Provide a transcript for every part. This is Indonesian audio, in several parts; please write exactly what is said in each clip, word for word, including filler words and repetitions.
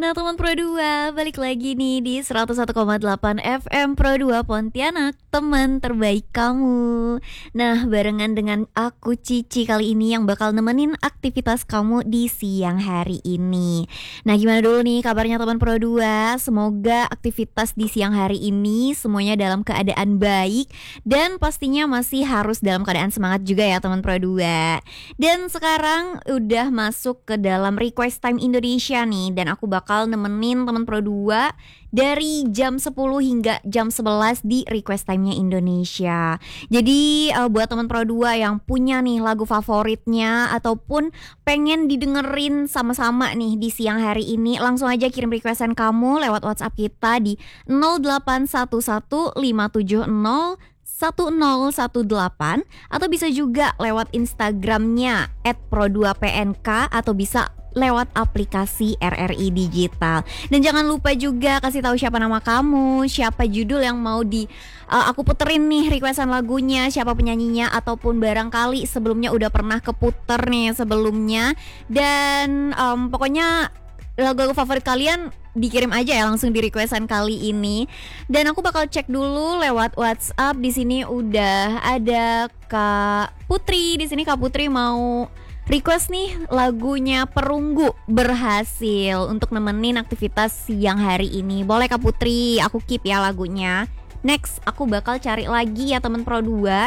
Nah teman Pro dua, balik lagi nih di seratus satu koma delapan F M Pro dua Pontianak, teman terbaik kamu. Nah barengan dengan aku Cici kali ini yang bakal nemenin aktivitas kamu di siang hari ini. Nah gimana dulu nih kabarnya teman Pro dua? Semoga aktivitas di siang hari ini semuanya dalam keadaan baik dan pastinya masih harus dalam keadaan semangat juga ya teman Pro dua. Dan sekarang udah masuk ke dalam request time Indonesia nih, dan aku bakal bakal nemenin teman Pro dua dari jam sepuluh hingga jam sebelas di request time-nya Indonesia. Jadi uh, buat teman Pro dua yang punya nih lagu favoritnya ataupun pengen didengerin sama-sama nih di siang hari ini, langsung aja kirim requestan kamu lewat WhatsApp kita di nol delapan satu satu lima tujuh nol satu nol satu delapan atau bisa juga lewat Instagramnya et pro dua p n k atau bisa lewat aplikasi R R I Digital. Dan jangan lupa juga kasih tahu siapa nama kamu, siapa judul yang mau di uh, aku puterin nih requestan lagunya, siapa penyanyinya, ataupun barangkali sebelumnya udah pernah keputer nih sebelumnya. Dan um, pokoknya lagu-lagu favorit kalian dikirim aja ya langsung di requestan kali ini. Dan aku bakal cek dulu lewat WhatsApp. Di sini udah ada Kak Putri. Di sini Kak Putri mau request nih lagunya Perunggu Berhasil untuk nemenin aktivitas siang hari ini. Boleh Kak Putri, aku keep ya lagunya. Next, aku bakal cari lagi ya temen Pro dua.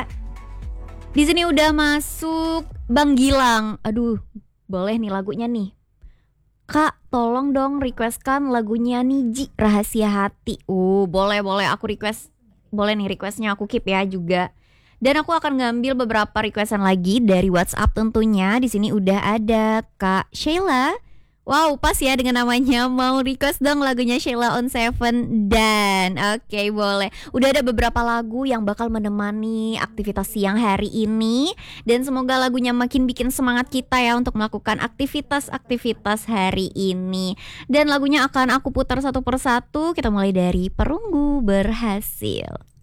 Di sini udah masuk Bang Gilang. Aduh, boleh nih lagunya nih. Kak, tolong dong requestkan lagunya Niji Rahasia Hati. Uh, boleh boleh aku request. Boleh nih requestnya aku keep ya juga. Dan aku akan ngambil beberapa requestan lagi dari WhatsApp tentunya. Di sini udah ada Kak Sheila. Wow, pas ya dengan namanya. Mau request dong lagunya Sheila on Seven. Dan oke okay, boleh. Udah ada beberapa lagu yang bakal menemani aktivitas siang hari ini. Dan semoga lagunya makin bikin semangat kita ya untuk melakukan aktivitas-aktivitas hari ini. Dan lagunya akan aku putar satu persatu. Kita mulai dari Perunggu Berhasil.